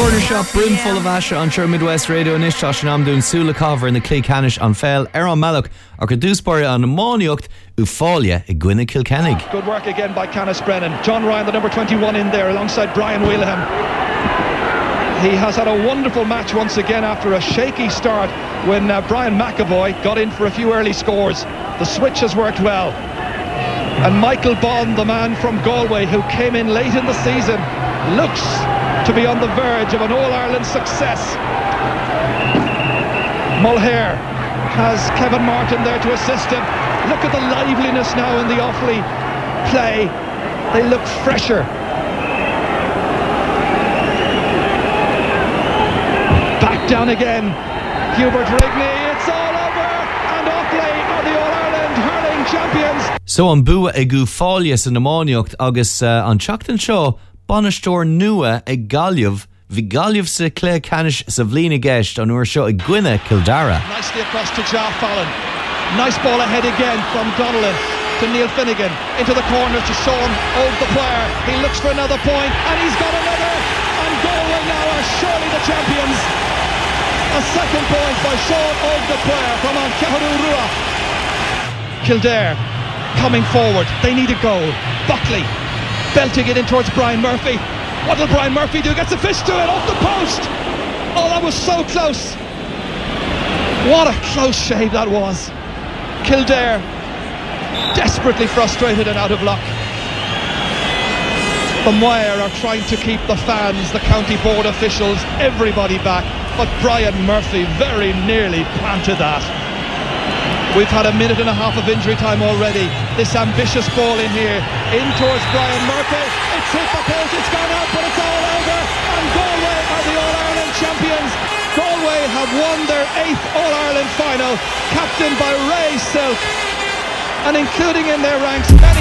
Corner shop brimful of Asha on Sure Midwest Radio and Ishtosh and I'm doing Sula Cover in the Clee Canish on Fell Aaron Malloch or Cadúspóir on Mánaíocht Ufalia i Gwynna Kilkennig. Good work again by Canis Brennan. John Ryan, the number 21 in there alongside Brian Wheelham. He has had a wonderful match once again after a shaky start when Brian McAvoy got in for a few early scores. The switch has worked well. And Michael Bond, the man from Galway who came in late in the season, looks to be on the verge of an All-Ireland success. Mulhare has Kevin Martin there to assist him. Look at the liveliness now in the Offaly play. They look fresher. Back down again. Hubert Rigney, it's all over, and Offaly are the All-Ireland hurling champions. So an bua ag Ufalia in the Mánaíocht agus an Teachtain seo Banistóir nua ag Gaillimh Bhí Gaillimh sa Clee Canish sa bhliain gceist an uair seo ag Gwynna Kildara. Nicely across to Jar Fallon. Nice ball ahead again from Donnellan to Neil Finnegan into the corner to Sean Ogue the player. He looks for another point and he's got another, and Galway now are surely the champions. A second point by Sean Ogue the player from Ankeharu Rua. Kildare coming forward, they need a goal. Buckley belting it in towards Brian Murphy. What will Brian Murphy do? Gets a fist to it off the post. Oh, that was so close. What a close shave that was. Kildare desperately frustrated and out of luck. The Moir are trying to keep the fans, the county board officials, everybody back, but Brian Murphy very nearly planted that. We've had a minute and a half of injury time already. This ambitious ball in here, in towards Brian Murphy. It's hit the post, it's gone out, but it's all over. And Galway are the All-Ireland champions. Galway have won their 8th All-Ireland final, captained by Ray Silk, and including in their ranks many